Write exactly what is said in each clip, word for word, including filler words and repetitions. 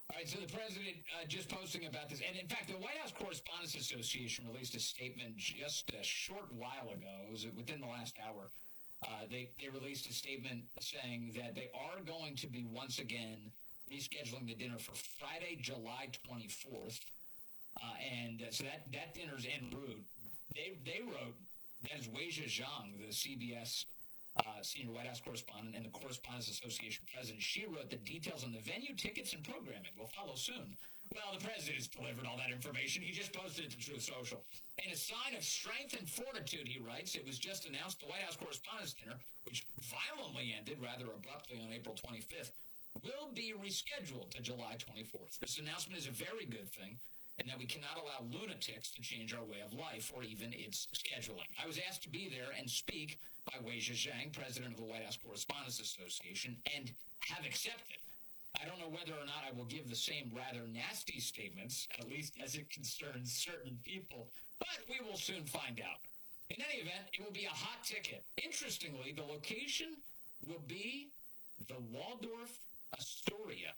All right, so the president uh, just posting about this. And in fact, the White House Correspondents Association released a statement just a short while ago. It was within the last hour. Uh, they, they released a statement saying that they are going to be once again rescheduling the dinner for Friday, July twenty-fourth. Uh, and uh, so that, that dinner's en route. They, they wrote, that is Weijia Zhang, the C B S Uh, senior White House correspondent and the Correspondents Association president. She wrote the details on the venue, tickets, and programming will follow soon. Well, the president's delivered all that information. He just posted it to Truth Social. In a sign of strength and fortitude, he writes, it was just announced the White House Correspondents' Dinner, which violently ended rather abruptly on April twenty-fifth, will be rescheduled to July twenty-fourth. This announcement is a very good thing, and that we cannot allow lunatics to change our way of life or even its scheduling. I was asked to be there and speak by Weijia Zhang, president of the White House Correspondents Association, and have accepted. I don't know whether or not I will give the same rather nasty statements, at least as it concerns certain people, but we will soon find out. In any event, it will be a hot ticket. Interestingly, the location will be the Waldorf Astoria.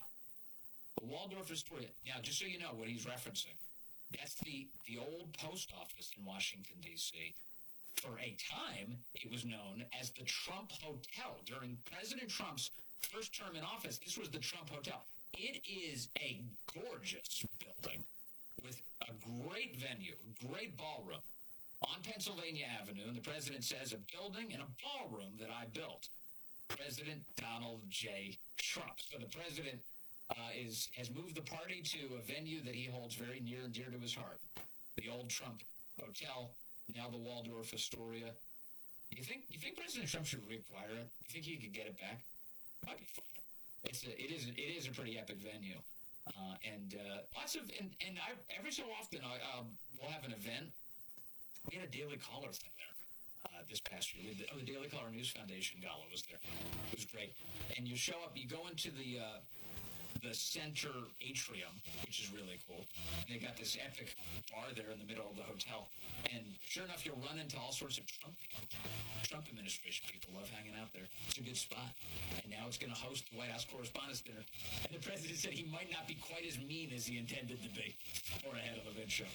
The Waldorf Astoria. Now, just so you know what he's referencing, that's the, the old post office in Washington, D C For a time, it was known as the Trump Hotel. During President Trump's first term in office, this was the Trump Hotel. It is a gorgeous building with a great venue, a great ballroom on Pennsylvania Avenue. And the president says, a building and a ballroom that I built. President Donald J. Trump. So the president uh, is has moved the party to a venue that he holds very near and dear to his heart. The old Trump Hotel, now the Waldorf Astoria. You think you think President Trump should reacquire it? You think he could get it back? Might be fun. It's a, it is it is a pretty epic venue, uh, and uh, lots of and and I every so often I uh, we'll have an event. We had a Daily Caller thing there uh, this past year. The, oh, the Daily Caller News Foundation gala was there. It was great. And you show up, you go into the. Uh, the center atrium, which is really cool. And they got this epic bar there in the middle of the hotel. And sure enough, you'll run into all sorts of Trump people. Trump administration people love hanging out there. It's a good spot. And now it's going to host the White House Correspondents' Dinner. And the president said he might not be quite as mean as he intended to be or ahead of the event show.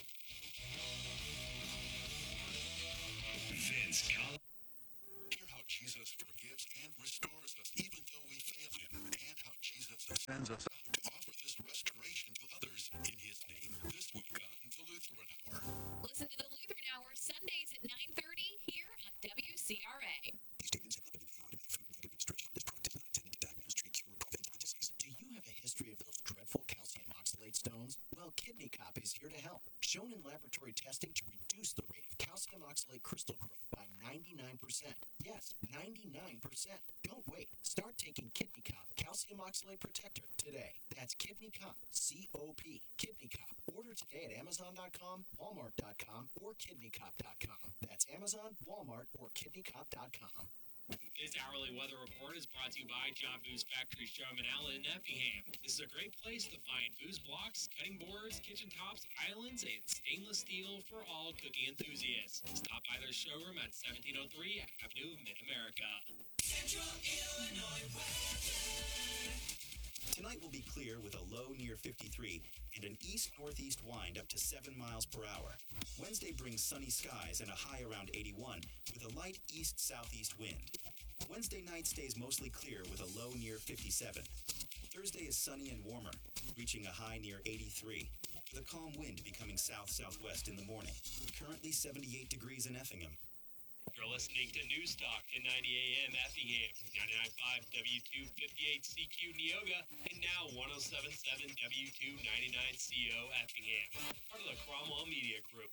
Vince Collins. Hear how Jesus forgives and restores us even though we fail him, and how Jesus sends us out to offer this restoration to others in his name. This week on the Lutheran Hour. Listen to the Lutheran Hour Sundays at nine thirty here on W C R A. These statements have not been reviewed by the Food and Drug Administration. This product is not intended to diagnose, treat, cure, or prevent any disease. Do you have a history of those dreadful calcium oxalate stones? Well, Kidney Cop is here to help. Shown in laboratory testing to reduce the rate of calcium oxalate crystal growth by ninety-nine percent. Yes, ninety-nine percent. Don't wait. Start taking Kidney Cop Calcium Oxalate Protector today. That's Kidney Cop, C O P. Kidney Cop. Order today at Amazon dot com, Walmart dot com, or Kidney Cop dot com. That's Amazon, Walmart, or Kidney Cop dot com. This hourly weather report is brought to you by John Boo's Factory Showroom in Allen and Effingham. This is a great place to find Boo's blocks, cutting boards, kitchen tops, islands, and stainless steel for all cooking enthusiasts. Stop by their showroom at seventeen oh three Avenue, Mid-America. Central Illinois weather. Tonight will be clear with a low near fifty-three and an east-northeast wind up to seven miles per hour. Wednesday brings sunny skies and a high around eighty-one with a light east-southeast wind. Wednesday night stays mostly clear with a low near fifty-seven. Thursday is sunny and warmer, reaching a high near eighty-three, with a calm wind becoming south-southwest in the morning. Currently seventy-eight degrees in Effingham. You're listening to News Talk at ninety A M Effingham, ninety-nine point five W two fifty-eight C Q Neoga, and now one oh seven point seven W two ninety-nine C O Effingham, part of the Cromwell Media Group.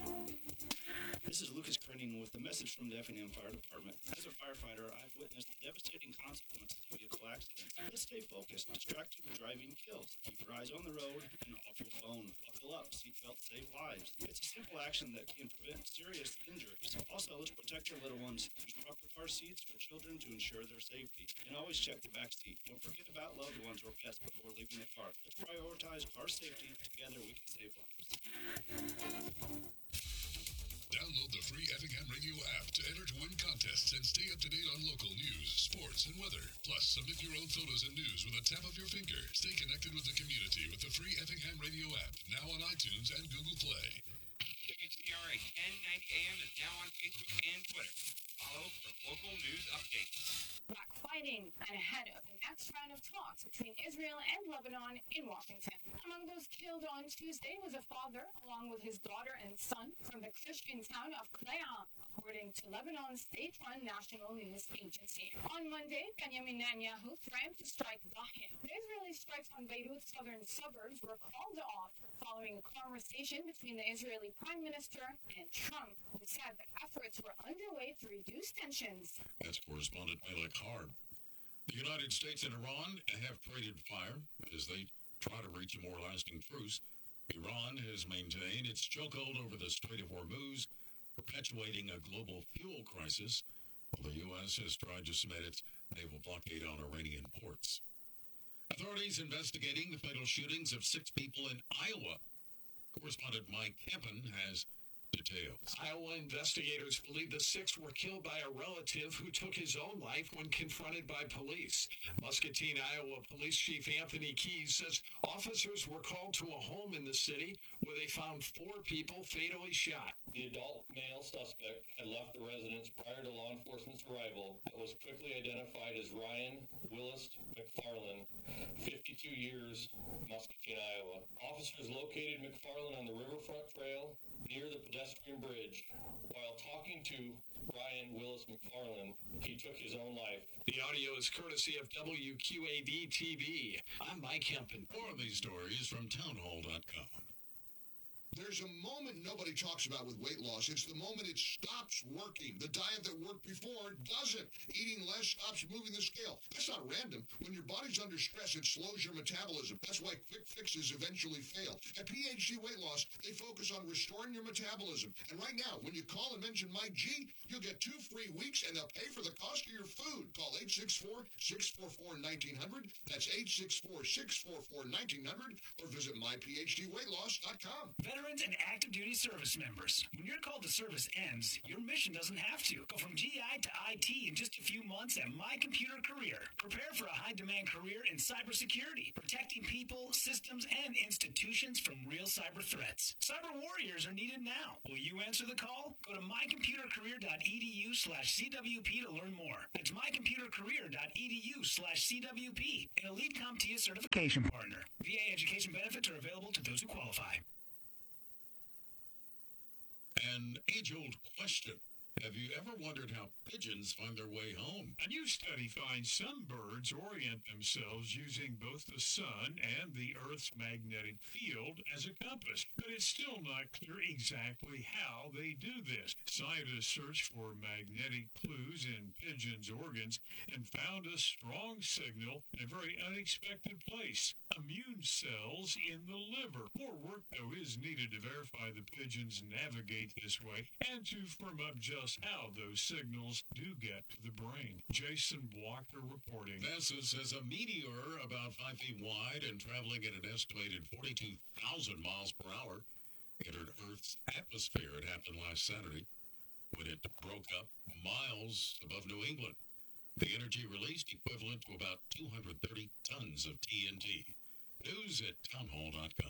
This is Lucas Krenning with the message from the Effingham Fire Department. As a firefighter, I've witnessed the devastating consequences of vehicle accidents. Let's stay focused. Distracted driving kills. Keep your eyes on the road and off your phone. Buckle up. Seatbelts save lives. It's a simple action that can prevent serious injuries. Also, let's protect your little ones. Use proper car seats for children to ensure their safety. And always check the back seat. Don't forget about loved ones or pets before leaving the car. Let's prioritize car safety. Together we can save lives. Download the free Effingham Radio app to enter to win contests and stay up to date on local news, sports, and weather. Plus, submit your own photos and news with a tap of your finger. Stay connected with the community with the free Effingham Radio app, now on iTunes and Google Play. W T R A ten ninety A M is now on Facebook and Twitter. Follow for local news updates. Black fighting and ahead of the next round of talks between Israel and Lebanon in Washington. Among those killed on Tuesday was a father along with his daughter and son from the Christian town of Kneiah, according to Lebanon's state-run national news agency. On Monday, Benjamin Netanyahu threatened to strike Bahia. The Israeli strikes on Beirut's southern suburbs were called off following a conversation between the Israeli Prime Minister and Trump, who said that efforts were underway to reduce tensions. That's correspondent Malek Harb. The United States and Iran have traded fire as they try to reach a more lasting truce. Iran has maintained its chokehold over the Strait of Hormuz, perpetuating a global fuel crisis, while the U S has tried to cement its naval blockade on Iranian ports. Authorities investigating the fatal shootings of six people in Iowa. Correspondent Mike Kempen has details. Iowa investigators believe the six were killed by a relative who took his own life when confronted by police. Muscatine, Iowa Police Chief Anthony Keys says officers were called to a home in the city where they found four people fatally shot. The adult male suspect had left the residence prior to law enforcement's arrival, but was quickly identified as Ryan Willis McFarland, fifty-two years, Muscatine, Iowa. Officers located McFarland on the Riverfront Trail near the pedestrian bridge. While talking to Ryan Willis McFarland, he took his own life. The audio is courtesy of W Q A D T V. I'm Mike Kempen. More of these stories from townhall dot com. There's a moment nobody talks about with weight loss. It's the moment it stops working. The diet that worked before doesn't. Eating less stops moving the scale. That's not random. When your body's under stress, it slows your metabolism. That's why quick fixes eventually fail. At P H D Weight Loss, they focus on restoring your metabolism. And right now, when you call and mention Mike G, you'll get two free weeks and they'll pay for the cost of your food. Call eight six four, six four four, one nine zero zero. That's eight six four, six four four, one nine zero zero. Or visit my P H D weight loss dot com. Veterans and active duty service members. When your call to service ends, your mission doesn't have to. Go from G I to I T in just a few months at My Computer Career. Prepare for a high-demand career in cybersecurity, protecting people, systems, and institutions from real cyber threats. Cyber warriors are needed now. Will you answer the call? Go to my computer career dot e d u slash C W P to learn more. That's my computer career dot e d u slash C W P, an Elite CompTIA certification partner. V A education benefits are available to those who qualify. An age-old question. Have you ever wondered how pigeons find their way home? A new study finds some birds orient themselves using both the sun and the Earth's magnetic field as a compass, but it's still not clear exactly how they do this. Scientists searched for magnetic clues in pigeons' organs and found a strong signal in a very unexpected place: immune cells in the liver. More work, though, is needed to verify the pigeons navigate this way and to firm up just how those signals do get to the brain. Jason Blocker reporting. NASA says a meteor about five feet wide and traveling at an estimated forty-two thousand miles per hour entered Earth's atmosphere. It happened last Saturday when it broke up miles above New England. The energy released equivalent to about two hundred thirty tons of T N T. News at townhall dot com.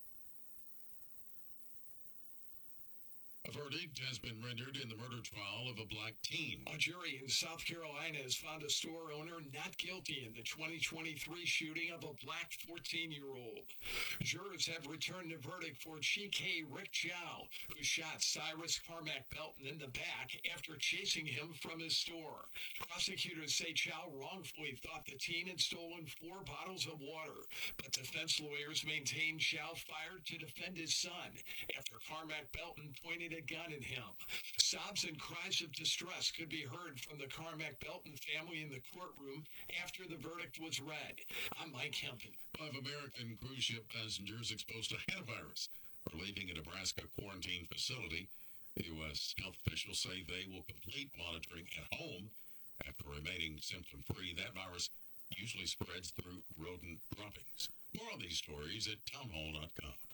A verdict has been rendered in the murder trial of a black teen. A jury in South Carolina has found a store owner not guilty in the twenty twenty-three shooting of a black fourteen-year-old. Jurors have returned a verdict for Chike Rick Chow, who shot Cyrus Carmack Belton in the back after chasing him from his store. Prosecutors say Chow wrongfully thought the teen had stolen four bottles of water, but defense lawyers maintain Chow fired to defend his son after Carmack Belton pointed a gun at him. Sobs and cries of distress could be heard from the Carmack Belton family in the courtroom after the verdict was read. I'm Mike Kempen. Five American cruise ship passengers exposed to hantavirus are leaving a Nebraska quarantine facility. The U S health officials say they will complete monitoring at home after remaining symptom-free. That virus usually spreads through rodent droppings. More on these stories at townhall dot com.